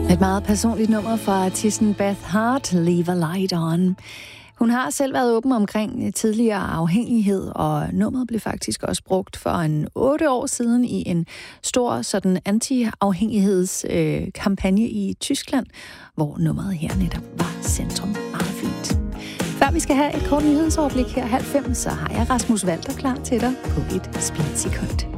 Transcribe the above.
Et meget personligt nummer fra artisten Beth Hart, Leave a Light On. Hun har selv været åben omkring tidligere afhængighed, og nummeret blev faktisk også brugt for 8 år siden i en stor sådan anti-afhængighedskampagne i Tyskland, hvor nummeret her netop var centrum. Meget fint. Før vi skal have et kort nyhedsoverblik her 4:30, så har jeg Rasmus Walter klar til dig på et splitsekund.